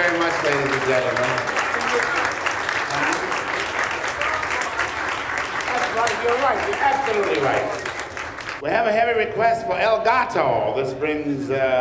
very much, ladies and gentlemen. That's right, you're right, you're absolutely right. We have a heavy request for El Gato. This brings